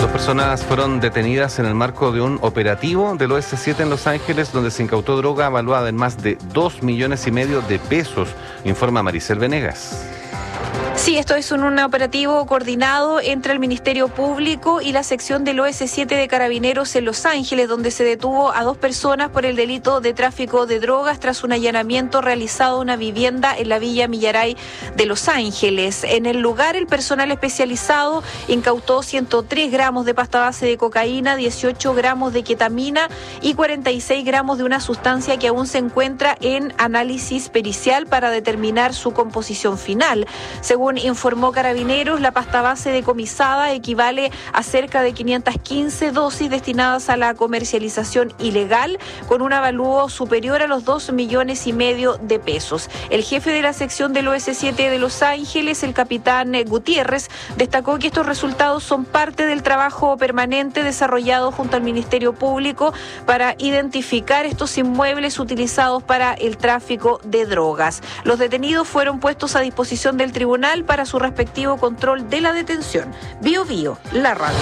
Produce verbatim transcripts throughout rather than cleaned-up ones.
Dos personas fueron detenidas en el marco de un operativo del O S siete en Los Ángeles, donde se incautó droga valuada en más de dos millones y medio de pesos, informa Maricel Venegas. Sí, esto es un, un operativo coordinado entre el Ministerio Público y la sección del O S siete de Carabineros en Los Ángeles, donde se detuvo a dos personas por el delito de tráfico de drogas tras un allanamiento realizado en una vivienda en la Villa Millaray de Los Ángeles. En el lugar, el personal especializado incautó ciento tres gramos de pasta base de cocaína, dieciocho gramos de ketamina y cuarenta y seis gramos de una sustancia que aún se encuentra en análisis pericial para determinar su composición final. Según informó Carabineros, la pasta base decomisada equivale a cerca de quinientas quince dosis destinadas a la comercialización ilegal, con un avalúo superior a los dos millones y medio de pesos. El jefe de la sección del O S siete de Los Ángeles, el capitán Gutiérrez, destacó que estos resultados son parte del trabajo permanente desarrollado junto al Ministerio Público para identificar estos inmuebles utilizados para el tráfico de drogas. Los detenidos fueron puestos a disposición del tribunal para su respectivo control de la detención. Bio Bio, la radio.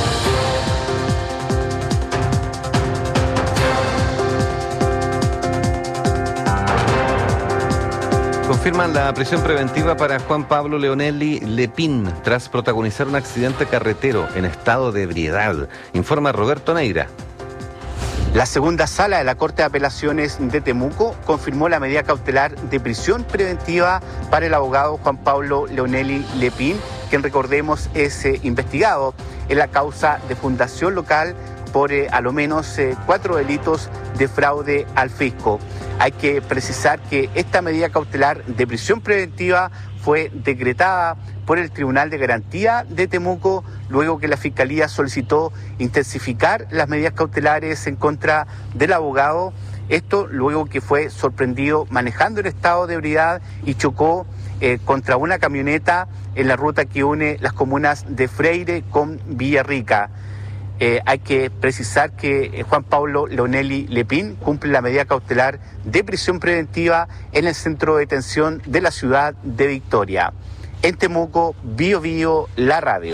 Confirman la prisión preventiva para Juan Pablo Leonelli Lepín tras protagonizar un accidente carretero en estado de ebriedad, informa Roberto Neira. La segunda sala de la Corte de Apelaciones de Temuco confirmó la medida cautelar de prisión preventiva para el abogado Juan Pablo Leonelli Lepín, quien, recordemos, es eh, investigado en la causa de fundación local por eh, a lo menos eh, cuatro delitos de fraude al fisco. Hay que precisar que esta medida cautelar de prisión preventiva fue decretada por el Tribunal de Garantía de Temuco, luego que la Fiscalía solicitó intensificar las medidas cautelares en contra del abogado. Esto luego que fue sorprendido manejando en estado de ebriedad y chocó eh, contra una camioneta en la ruta que une las comunas de Freire con Villarrica. Eh, hay que precisar que eh, Juan Pablo Leonelli Lepín cumple la medida cautelar de prisión preventiva en el centro de detención de la ciudad de Victoria. En Temuco, Bio Bio, la radio.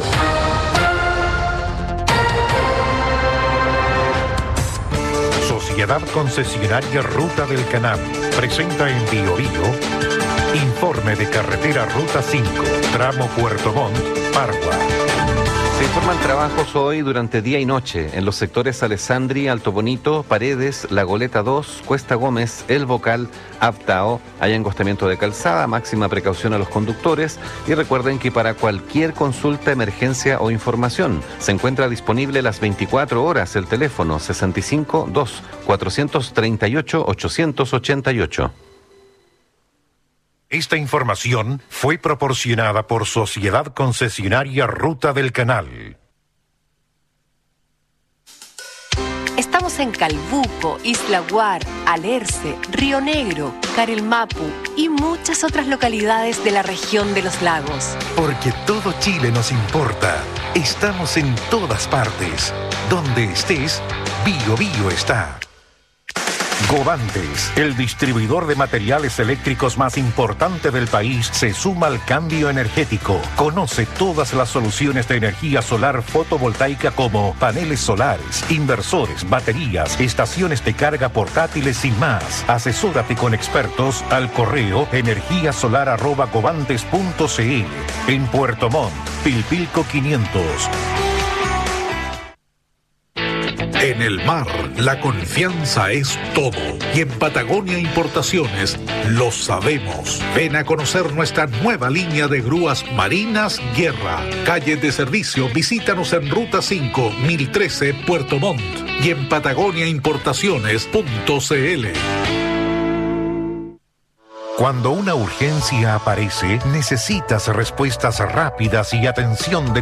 Sociedad Concesionaria Ruta del Canal presenta en Bio Bio informe de carretera Ruta cinco, tramo Puerto Montt, Pargua. Se informan trabajos hoy durante día y noche en los sectores Alessandri, Alto Bonito, Paredes, La Goleta dos, Cuesta Gómez, El Bocal, Aptao. Hay engostamiento de calzada, máxima precaución a los conductores y recuerden que para cualquier consulta, emergencia o información se encuentra disponible las veinticuatro horas el teléfono sesenta y cinco dos, cuatrocientos treinta y ocho, ochocientos ochenta y ocho. Esta información fue proporcionada por Sociedad Concesionaria Ruta del Canal. Estamos en Calbuco, Isla Guar, Alerce, Río Negro, Carelmapu y muchas otras localidades de la región de los lagos. Porque todo Chile nos importa. Estamos en todas partes. Donde estés, Bio Bio está. Govantes, el distribuidor de materiales eléctricos más importante del país, se suma al cambio energético. Conoce todas las soluciones de energía solar fotovoltaica como paneles solares, inversores, baterías, estaciones de carga portátiles y más. Asesórate con expertos al correo energiasolar arroba govantes punto cl. En Puerto Montt, Pilpilco quinientos. En el mar, la confianza es todo. Y en Patagonia Importaciones lo sabemos. Ven a conocer nuestra nueva línea de grúas marinas Guerra. Calle de servicio, visítanos en Ruta cinco, mil trece, Puerto Montt. Y en patagonia importaciones punto cl. Cuando una urgencia aparece, necesitas respuestas rápidas y atención de